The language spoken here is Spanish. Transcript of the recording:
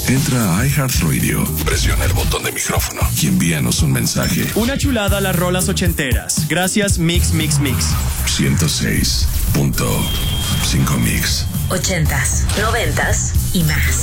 Entra a iHeartRadio, presiona el botón de micrófono y envíanos un mensaje. Una chulada a las rolas ochenteras. Gracias, Mix. 106.5 Mix. 80s, 90s y más.